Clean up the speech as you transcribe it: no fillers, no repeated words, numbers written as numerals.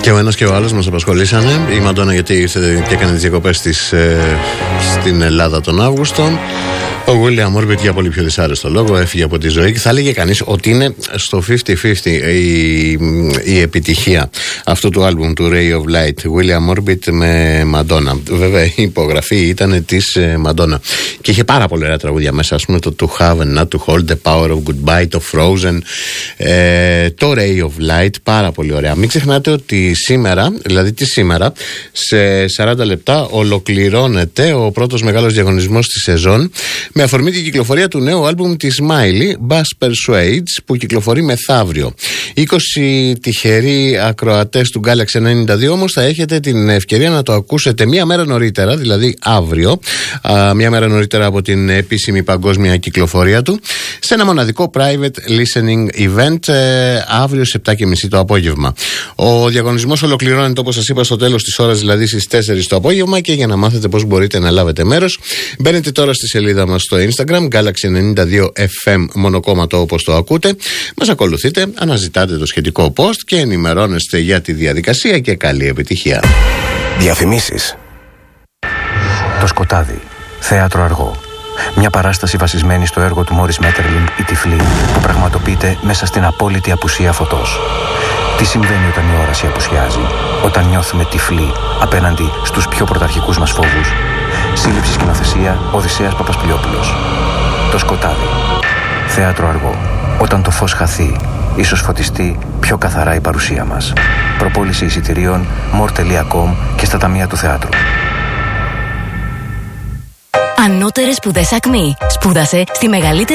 Και ο ένας και ο άλλος μας απασχολήσανε. Η Μαντόνα γιατί ήρθε και έκανε τις διακοπές της στην Ελλάδα τον Αύγουστο. Ο William Orbit για πολύ πιο δυσάρεστο λόγο έφυγε από τη ζωή και θα έλεγε κανείς ότι είναι στο 50-50 η επιτυχία αυτού του άλμπουμ του Ray of Light, William Orbit με Madonna. Βέβαια η υπογραφή ήταν της Madonna και είχε πάρα πολλά ωραία τραγούδια μέσα, ας πούμε το To Have and Not To Hold, The Power of Goodbye, το Frozen, το Ray of Light, πάρα πολύ ωραία. Μην ξεχνάτε ότι σήμερα, δηλαδή σήμερα σε 40 λεπτά ολοκληρώνεται ο πρώτος μεγάλος διαγωνισμός της σεζόν με αφορμή την κυκλοφορία του νέου άλμπουμ της Miley, Bass Persuades, που κυκλοφορεί μεθαύριο. 20 τυχεροί ακροατές του Galaxy 92 όμως θα έχετε την ευκαιρία να το ακούσετε μία μέρα νωρίτερα, δηλαδή αύριο, μία μέρα νωρίτερα από την επίσημη παγκόσμια κυκλοφορία του, σε ένα μοναδικό private listening event αύριο στις 7.30 το απόγευμα. Ο διαγωνισμός ολοκληρώνεται, όπως σας είπα, στο τέλος της ώρας, δηλαδή στις 4 το απόγευμα, και για να μάθετε πώς μπορείτε να λάβετε μέρος, μπαίνετε τώρα στη σελίδα μας στο Instagram, Galaxy 92 FM, μονοκόμματο όπως το ακούτε. Μας ακολουθείτε, αναζητάτε το σχετικό post και ενημερώνεστε για τη διαδικασία και καλή επιτυχία. Διαφημίσεις. Το Σκοτάδι. Θέατρο Αργό. Μια παράσταση βασισμένη στο έργο του Μόρις Μέττερλινγκ «Η Τυφλή», που πραγματοποιείται μέσα στην απόλυτη απουσία φωτός. Τι συμβαίνει όταν η όραση απουσιάζει, όταν νιώθουμε τυφλοί απέναντι στους πιο πρωταρχικούς μας φόβους? Σύλληψη, σκηνοθεσία, Οδυσσέας Παπασπηλιόπουλος. Το Σκοτάδι. Θέατρο Αργό. Όταν το φως χαθεί, ίσως φωτιστεί πιο καθαρά η παρουσία μας. Προπόληση εισιτηρίων more.com και στα ταμεία του θεάτρου. Ανώτερες σπουδές Ακμή. Σπούδασε στη μεγαλύτερη